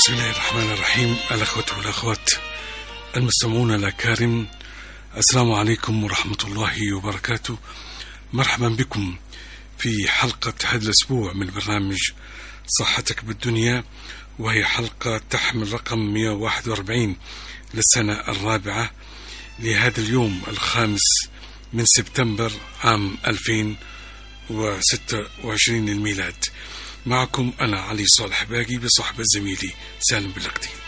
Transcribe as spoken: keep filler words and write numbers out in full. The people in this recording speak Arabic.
بسم الله الرحمن الرحيم. الأخوة والأخوات المستمعون الأكارم، السلام عليكم ورحمة الله وبركاته. مرحبا بكم في حلقة هذا الأسبوع من برنامج صحتك بالدنيا، وهي حلقة تحمل رقم مئة وواحد وأربعين للسنة الرابعة لهذا اليوم الخامس من سبتمبر عام ألفين وستة وعشرين للميلاد. معكم أنا علي صالح باقي بصحبة زميلي سالم بلقدي.